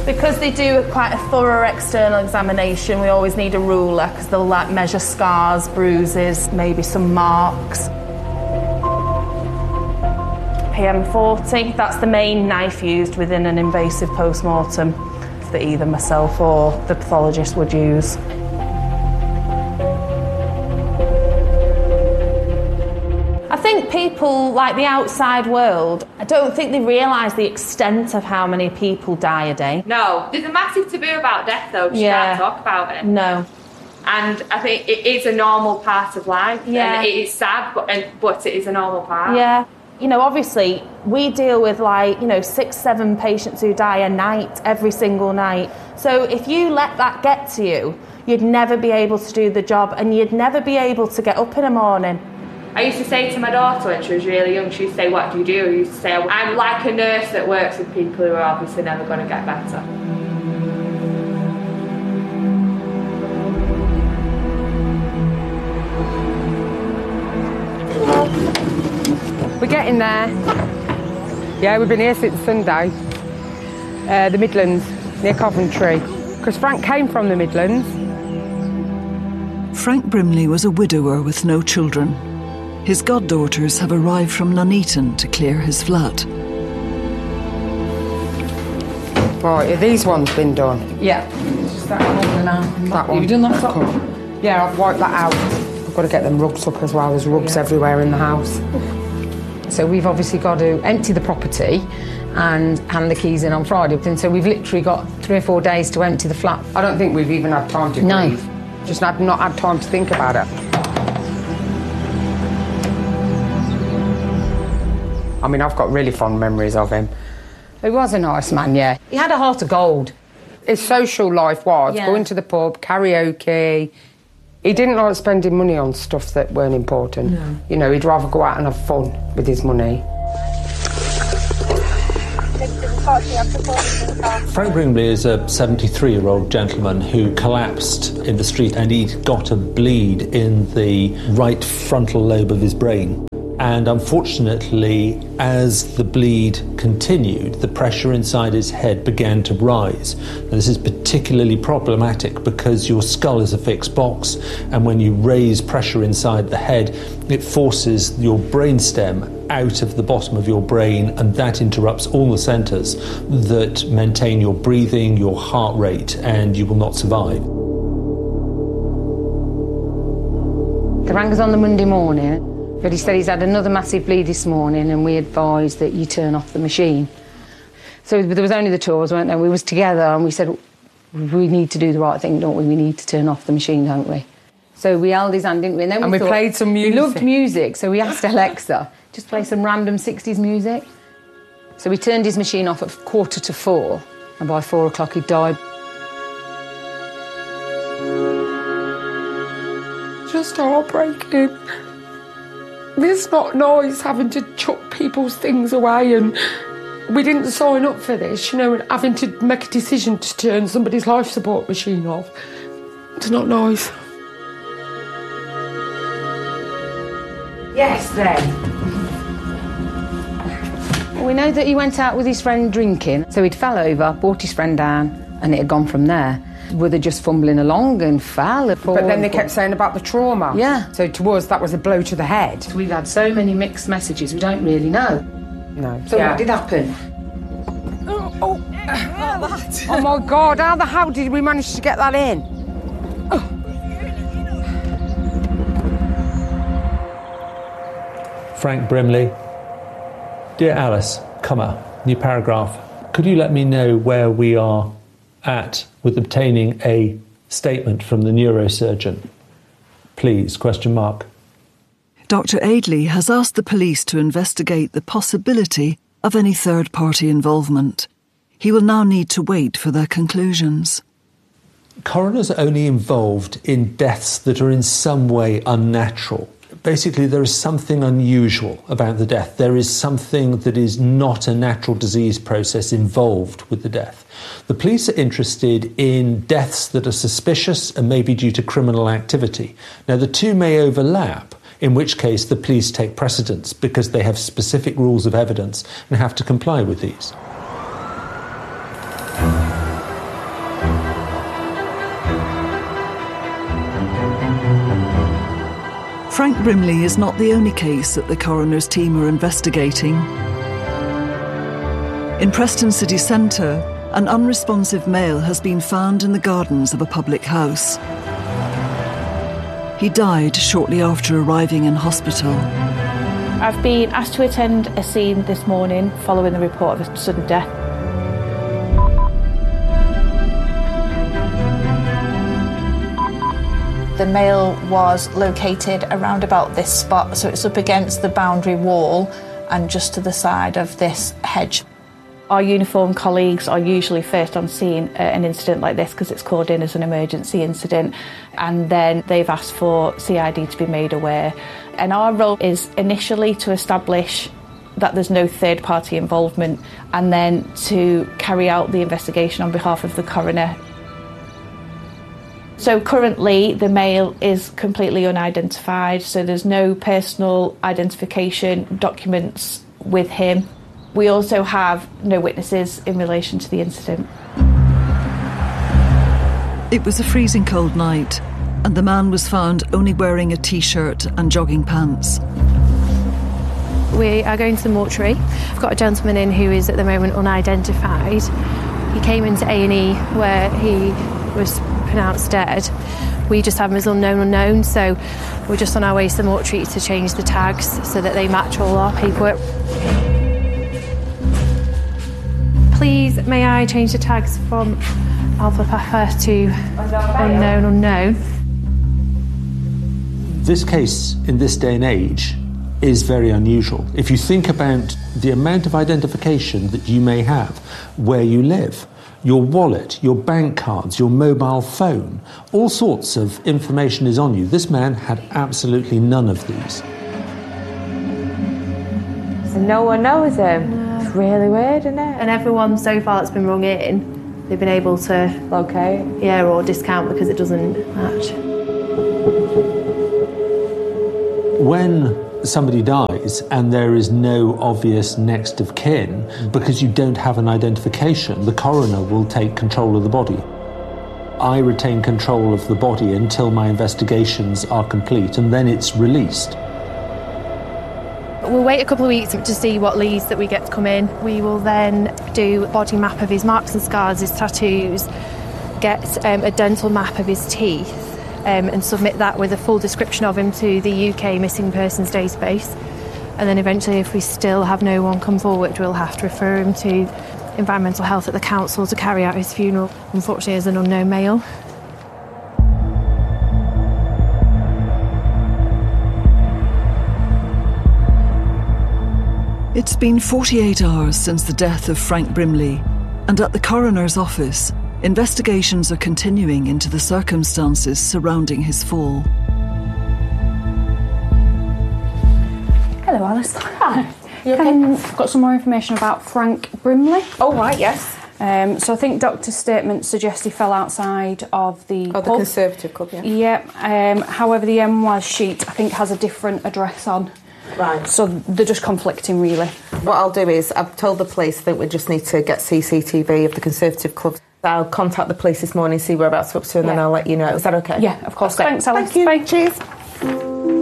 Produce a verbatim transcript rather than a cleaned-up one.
Because they do quite a thorough external examination, we always need a ruler because they'll like measure scars, bruises, maybe some marks. P M forty, that's the main knife used within an invasive post-mortem that either myself or the pathologist would use. I think people, like the outside world, I don't think they realise the extent of how many people die a day. No, there's a massive taboo about death though, you Yeah. can't talk about it. No. And I think it is a normal part of life. Yeah. And it is sad, but, and, but it is a normal part. Yeah. You know, obviously, we deal with like, you know, six, seven patients who die a night, every single night. So if you let that get to you, you'd never be able to do the job and you'd never be able to get up in the morning. I used to say to my daughter when she was really young, she used to say, what do you do? I used to say, I'm like a nurse that works with people who are obviously never going to get better. We're getting there. Yeah, we've been here since Sunday. Uh, the Midlands, near Coventry. Because Frank came from the Midlands. Frank Brimley was a widower with no children. His goddaughters have arrived from Nuneaton to clear his flat. Right, have these ones been done? Yeah. It's just that one now. That one. You've done that top? Cool. Yeah, I've wiped that out. I've got to get them rugs up as well. There's rugs yeah. everywhere in the house. So we've obviously got to empty the property and hand the keys in on Friday. And so we've literally got three or four days to empty the flat. I don't think we've even had time to no. grieve. Just not, not had time to think about it. I mean, I've got really fond memories of him. He was a nice man, yeah. He had a heart of gold. His social life was yeah. going to the pub, karaoke. He didn't like spending money on stuff that weren't important. No. You know, he'd rather go out and have fun with his money. Frank Brimley is a seventy-three-year-old gentleman who collapsed in the street and he'd got a bleed in the right frontal lobe of his brain. And unfortunately, as the bleed continued, the pressure inside his head began to rise. Now, this is particularly problematic because your skull is a fixed box, and when you raise pressure inside the head, it forces your brainstem out of the bottom of your brain, and that interrupts all the centres that maintain your breathing, your heart rate, and you will not survive. They rang us on the Monday morning. But he said he's had another massive bleed this morning and we advised that you turn off the machine. So there was only the two of us, weren't there? We was together and we said, we need to do the right thing, don't we? We need to turn off the machine, don't we? So we held his hand, didn't we? And, then we, and we thought, played some music. We loved music, so we asked Alexa, just play some random sixties music. So we turned his machine off at quarter to four and by four o'clock he died. Just heartbreaking. It's not nice having to chuck people's things away, and we didn't sign up for this, you know, and having to make a decision to turn somebody's life support machine off. It's not nice. Yes, then. We know that he went out with his friend drinking, so he'd fell over, brought his friend down, and it had gone from there. Were they just fumbling along and fell? But then they kept saying about the trauma. Yeah. So to us, that was a blow to the head. We've had so many mixed messages, we don't really know. No. So yeah. what did happen? Oh, oh. Oh my God, how the hell did we manage to get that in? Oh. Frank Brimley. Dear Alice, comma, new paragraph. Could you let me know where we are at with obtaining a statement from the neurosurgeon? Please, question mark. Doctor Aidley has asked the police to investigate the possibility of any third-party involvement. He will now need to wait for their conclusions. Coroners are only involved in deaths that are in some way unnatural. Basically, there is something unusual about the death. There is something that is not a natural disease process involved with the death. The police are interested in deaths that are suspicious and may be due to criminal activity. Now, the two may overlap, in which case the police take precedence because they have specific rules of evidence and have to comply with these. Frank Brimley is not the only case that the coroner's team are investigating. In Preston city centre, an unresponsive male has been found in the gardens of a public house. He died shortly after arriving in hospital. I've been asked to attend a scene this morning following the report of a sudden death. The male was located around about this spot, so it's up against the boundary wall and just to the side of this hedge. Our uniformed colleagues are usually first on scene at an incident like this because it's called in as an emergency incident, and then they've asked for C I D to be made aware. And our role is initially to establish that there's no third party involvement and then to carry out the investigation on behalf of the coroner. So currently the male is completely unidentified, so there's no personal identification documents with him. We also have no witnesses in relation to the incident. It was a freezing cold night, and the man was found only wearing a t-shirt and jogging pants. We are going to the mortuary. I've got a gentleman in who is at the moment unidentified. He came into A and E where he was pronounced dead. We just have him as unknown unknown, so we're just on our way to the mortuary to change the tags so that they match all our paperwork. Please, may I change the tags from Alpha Papa to unknown unknown? This case, in this day and age, is very unusual. If you think about the amount of identification that you may have, where you live, your wallet, your bank cards, your mobile phone, all sorts of information is on you. This man had absolutely none of these. No one knows him. It's really weird, isn't it? And everyone so far that's been rung in, they've been able to locate, yeah, or discount because it doesn't match. When somebody dies and there is no obvious next of kin, because you don't have an identification, the coroner will take control of the body. I retain control of the body until my investigations are complete, and then it's released. We'll wait a couple of weeks to see what leads that we get to come in. We will then do a body map of his marks and scars, his tattoos, get um, a dental map of his teeth, um, and submit that with a full description of him to the U K Missing Persons database. And then eventually, if we still have no one come forward, we'll have to refer him to environmental health at the council to carry out his funeral, unfortunately as an unknown male. It's been forty-eight hours since the death of Frank Brimley, and at the coroner's office, investigations are continuing into the circumstances surrounding his fall. Hello, Alice. Hi. You okay? Um, I've got some more information about Frank Brimley. Oh, right, yes. Um, so I think doctor's statement suggests he fell outside of the Oh, the pub. Conservative Club, yeah. Yeah. Um, however, the M W A S sheet, I think, has a different address on. Right. So they're just conflicting, really. What I'll do is, I've told the police that we just need to get C C T V of the Conservative Club. I'll contact the police this morning, see whereabouts we're up to, and Yeah. then I'll let you know. Is that okay? Yeah, of course. Okay. Thanks, Alice. Thank you. Bye. Cheers.